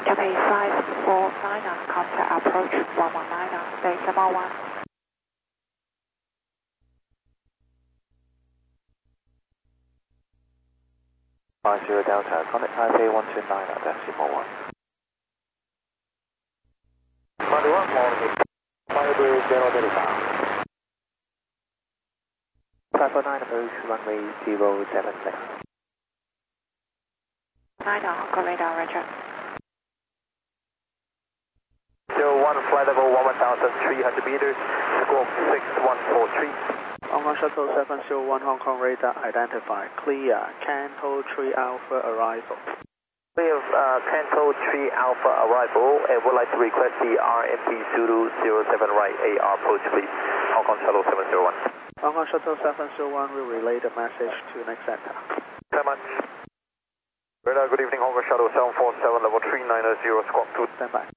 Japan 549, contact approach 119, decimal 1. Zero Delta, contact Taipei 129, decimal 1. 21 morning, 50 Delta. 549 approach, runway 076. 9 Hong Kong radar, roger. 01, flight level 1,300 meters, squawk 6143. Hong Kong Shuttle 701 Hong Kong radar identified. Clear. Canto 3 Alpha arrival. We have Canto 3 Alpha arrival and would like to request the RMP Zulu 07 right AR approach please. Hong Kong Shuttle 701. Hong Kong Shuttle 701 will relay the message to next center. Very much. Radar, good evening, Hong Kong Shuttle 747, level 390, squawk 2. Stand by.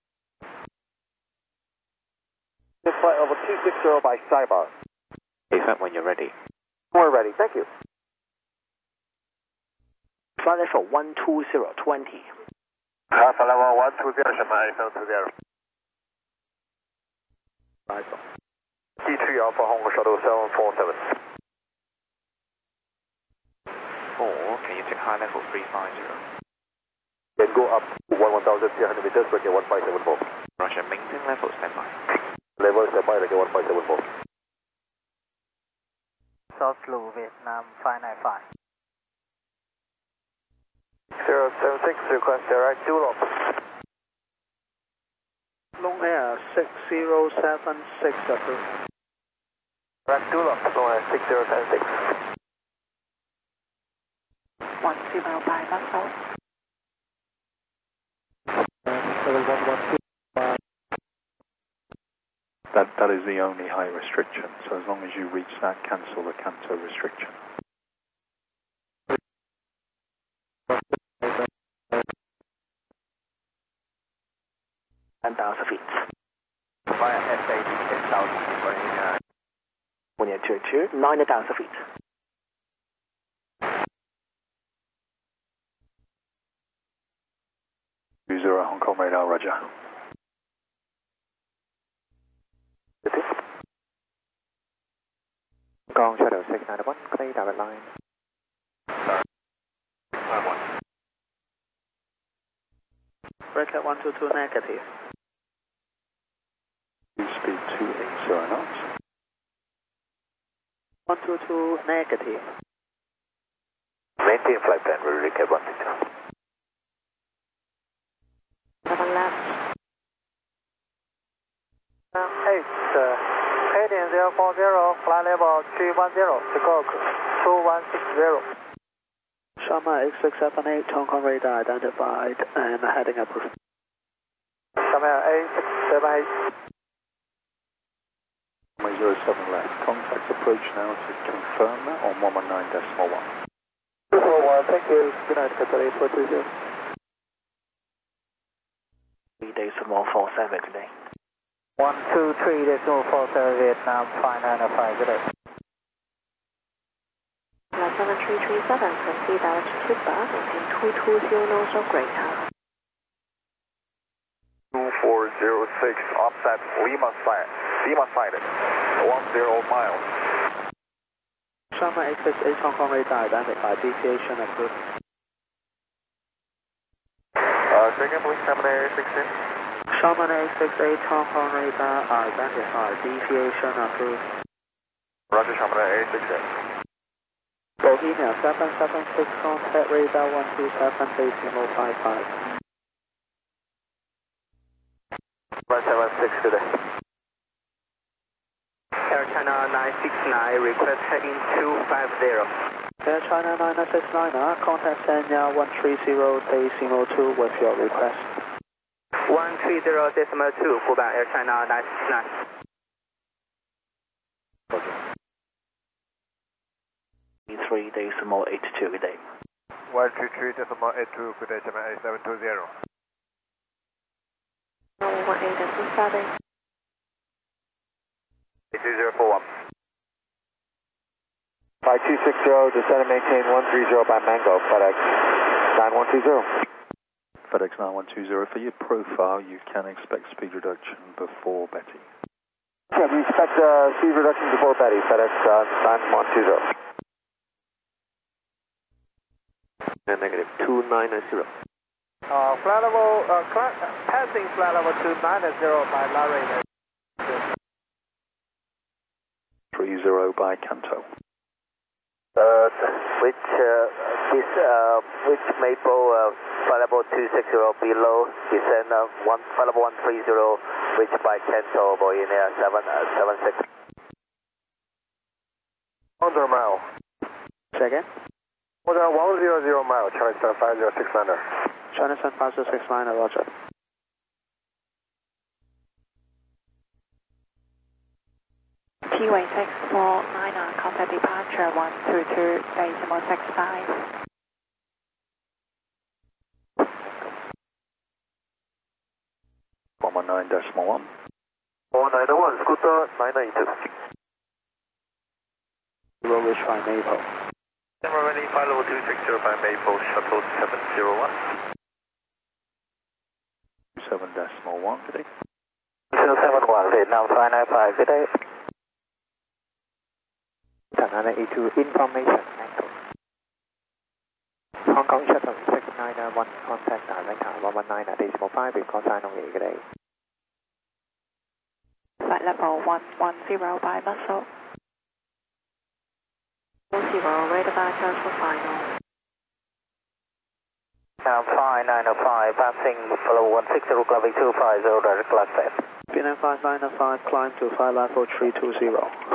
This flight level 260 by Skybar. AFM when you're ready. We're ready, thank you. Flight level 12020. Alpha level 120, Shanghai 720. Arrival. T3 Alpha Hong Kong Shuttle 747. 4, can you take high level 350? Then go up to 1,300 meters, when you're 1574. Roger, maintain level, stand by. Level standby, like 1574. South Blue, Vietnam 595. 076, request direct Dulop. Long Air 6076 approved. Direct Dulop, long Air 6076. 10 by Muscle. 7112. That is the only high restriction, so as long as you reach that, cancel the Canto restriction. 1,000 feet. Via SAD 10,000 for 1022, 9,000 feet. Zero Hong Kong radar, roger. Hong Kong Shuttle 691, clear direct line. Bracket 122 negative. Speed 280 knots. 122 negative. Maintain flight plan, we'll recap 122. 7 left. 8.040, flight level 310, squawk 2160. Sharma 8678 Hong Kong radar identified and heading approved. Sharma 8678. 07 left. Contact approach now to confirm that on 119.1. 241, thank you. Good night, Cathay 420. 3.47 today. 123.47 Vietnam 595, good day. 7337, proceed direct to bus, in 220 knots of greater. 2406, offset Lima sighted, 10 miles. Sharma 868 Hong Kong radar identified, deviation approved. Second, please, Sharma 868. Sharma 868 Hong Kong radar identified, deviation approved. Roger, Sharma 868. Bohemia 776 contact radar 127.55. 176, good day. Air China 969, request heading 250. Air China 9969, contact Sanya 130.2 with your request. 130.2, 副版 Air China 969. Okay. 3.82 good day. 123.82, good day, China 8720. 118.27. 2041. 5260, descend and maintain 130 by Mango, FedEx 9120. FedEx 9120. For your profile, you can expect speed reduction before Betty. Yeah, we expect speed reduction before Betty, FedEx 9120. Negative 2990. Flight level, passing flight level 290 by Larry. 30 by Canto. Which Maple flight level 260 below descend flight level 130, which by Canto Boeing Air 776. 100 mile. Second. 100 mile, Charlie Star 506 lander. China Sun 506 liner, roger. T-way 649, contact departure 122.65. 119.1. 491, Scooter 992. Will reach by Maple. Similarly, flight level 260 by Maple, shuttle 701. 7.1, good day. 071, Vietnam 595, good day. China E2 information. Hong Kong shuttle 691, contact director 119.5, because I know good day. Flight level 110 by Muscle. 0, radar departure for final. Now 5905, passing follow 160, Gravity 250, direct class 10. PNM 5905, climb to flight level 320.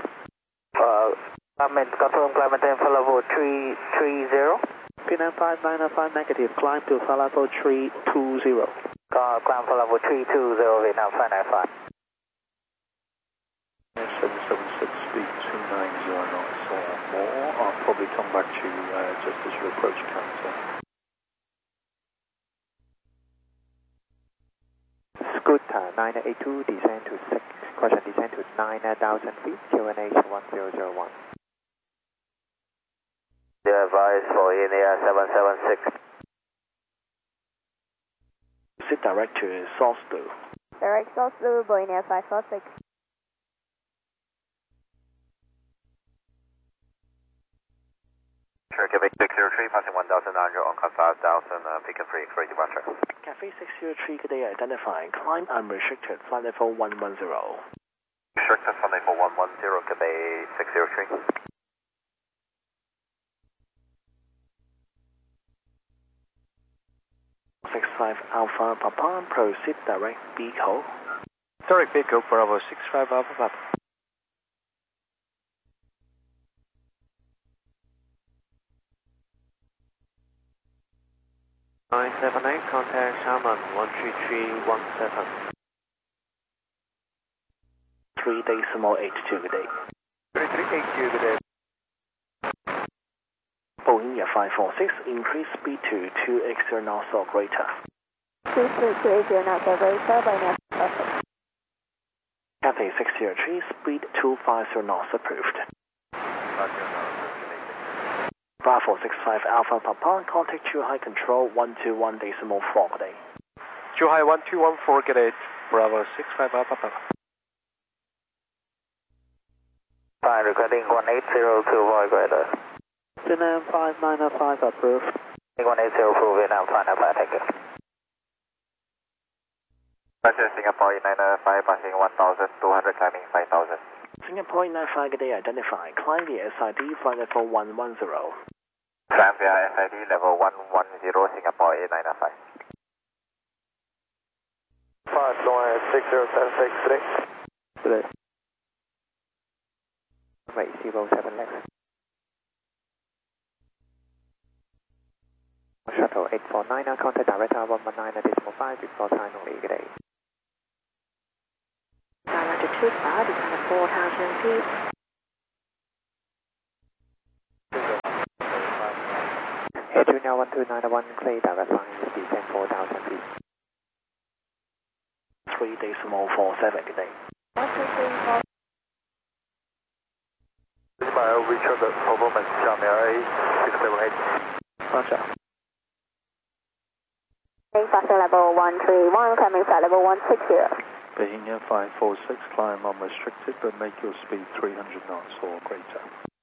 Confirm climb and follow level 330. PNM 5905 negative, climb to flight level 320. Climb for level 320, Vietnam 595. 776 speed 290 knots or more. I'll probably come back to you just as you approach Canto. Scooter 982, descend to 6, question descend to 9,000 feet, QNH 1001. The advice for India 776. Sit direct to Source Blue. Direct Source Blue, Boeing Air 546. Sure, Quebec 603, passing 1,900 on cut 5,000, pick and free departure. Cafe 603, good day, identifying, climb unrestricted, flight level 110. Restricted Sunday for 110, Quebec 603. 65 Alpha Papa, proceed direct Beagle. Direct Beagle, Bravo 65 Alpha Papa. 978, contact Sharman 13317. 3.82, good day. 3382, good day. Boeing Air 546, increase speed to 280 knots or greater. 280 knots or greater, Boeing Air 546. Cathay 603, speed 250 knots approved. Bravo 65 Alpha Papa, contact Chuhai Control 121.4, good day. Chuhai 1214, good day. Bravo 65 Alpha Papa. Fine, recording 180 greater. Vietnam 5905 approved. 180 for Vietnam 595, thank you. Roger, Singapore 995, passing 1,200, climbing 5,000. Singapore 95, good day, identify, climb the SID, flight level 110. Climb via SID level 110, Singapore 995. 56076, today. Today. Wait, 07 left. Shuttle 849, contact director 119.5, before time only, good day. Director to far, descend at 4,000 feet. Hey, Junior 1291, clear direct line, descend 4,000 feet. 3.47, good day. 123, Richard, performance, Jamia 678. Roger. 857 131, coming flight level 160. Bohemia 546, climb unrestricted, but make your speed 300 knots or greater.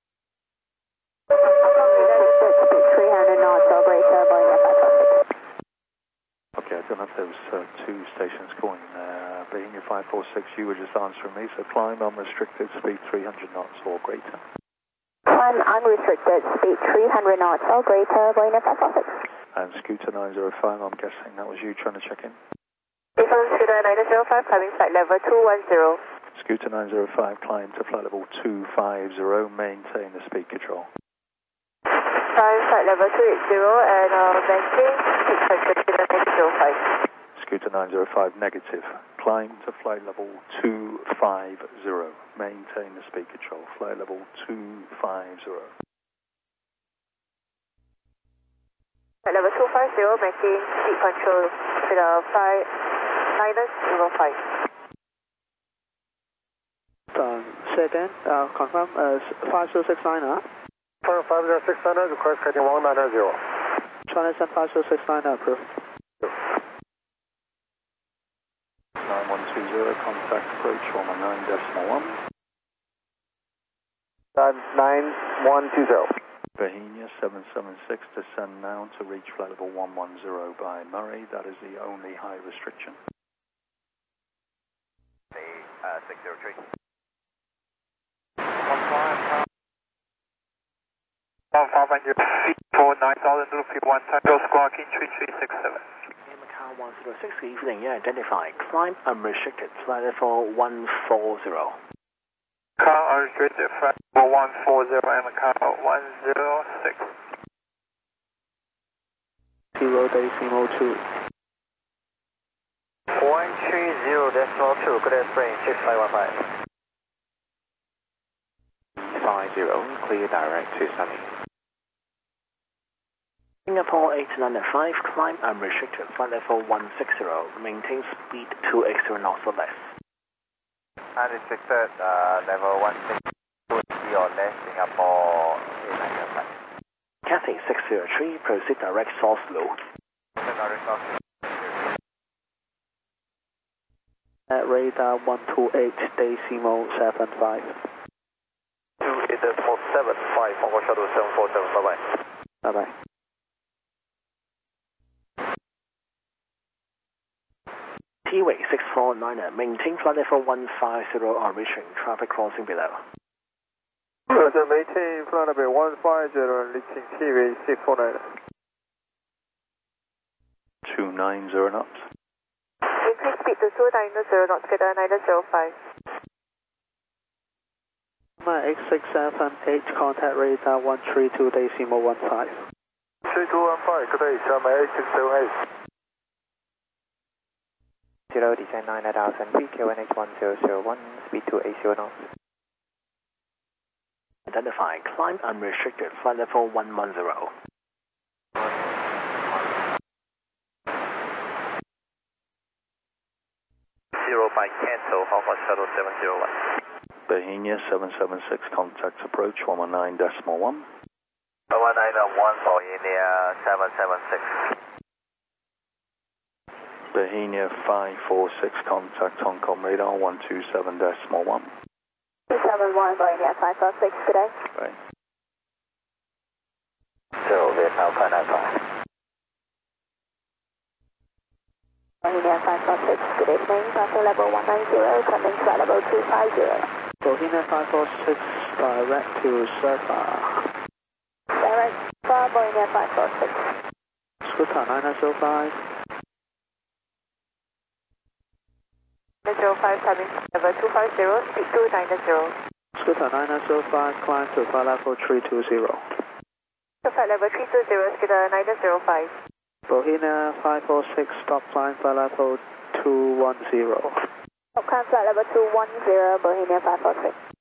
Speed 300 knots or greater, Bohemia 546. Okay, I don't have those two stations going. Bohemia 546, you were just answering me, so climb unrestricted, speed 300 knots or greater. Climb unrestricted, speed 300 knots or greater, Bohemia 546. And Scooter 905, I'm guessing that was you trying to check in? Scooter 905, climbing flight level 210. Scooter 905, climb to flight level 250, maintain the speed control. Climb flight level 280 and maintain speed control 905. Scooter 905, negative. Climb to flight level 250, maintain the speed control. Flight level 250. Flight level 250, maintain speed control to the 5-05. Say again, confirm 5069. Confirm 5069, request heading 1990. China 5069, approved. 9120, contact approach 119.1. 9120. Bohemia 776, descend now to reach flight level 110 by Murray. That is the only high restriction. 603. 500 feet for 9,000 feet, 1 time, go squawking 3367. Macau 106, evening, identify, climb unrestricted, flight level 140. Car unrestricted, flight level 140 and Macau 106. 0 decimal 2. 130.2, good spring, 6515. 50, clear direct to Sunny. Singapore 895, climb unrestricted, flight level 160, maintain speed 280 knots or less. Unrestricted, level 160 or less, Singapore 895. Cathay 603, proceed direct source low. Direct source. At radar 128, decimal 75. 28.75, Hong Kong Shuttle 747, bye-bye. Bye-bye. T-Way 649, maintain flight level 150 on reaching, traffic crossing below. Roger, maintain flight level 150, reaching T-Way 649. 290 knots. Increase speed to 290 knots, get 905. 8678, contact radar 132, decimal 15. 3215, good day, Xiamen 8678. 0, descend 9,000 feet, QNH 1001, speed 280 knots. Identify, climb unrestricted, flight level 110. 05, cancel, Hong Kong Shuttle 701. Bohemia 776, contact approach 119.1. 191, Bohemia 776. Bohemia 546, contact Hong Kong radar 127.1. 271, Bohemia 546, good day. Right. 0, Vietnam 595. Bohemia 546, good evening, passing level 190, coming flight level 250. Bohemia 546, direct to Surfa. Direct for Bohemia 546. Scooter 905. 905, climbing level 250, speed 290. Scooter 905, climb to flight level 320. To flight level 320, Scooter 905. Bohemia 546, stop climb flight level 210. Stop climb flight level 210, Bohemia 546.